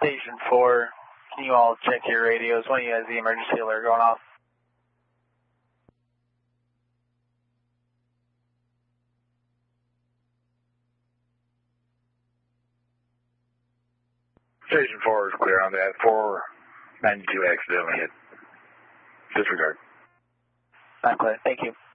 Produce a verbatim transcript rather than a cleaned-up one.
Station four, can you all check your radios? One of you has the emergency alert going off. Station four is clear on that. four ninety-two accidentally hit. Disregard. Not clear. Thank you.